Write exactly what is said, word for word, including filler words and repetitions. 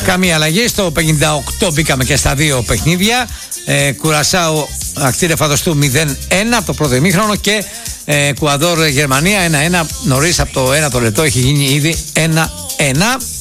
Καμία αλλαγή. Στο πενήντα οκτώ μπήκαμε και στα δύο παιχνίδια. Ε, Κουρασάο Ακτήρε Φαδοστού μηδέν ένα από το πρώτο ημίχρονο και ε, Εκουαδόρ Γερμανία ένα ένα. Νωρίς από το ένα το λεπτό έχει γίνει ήδη ένα ένα.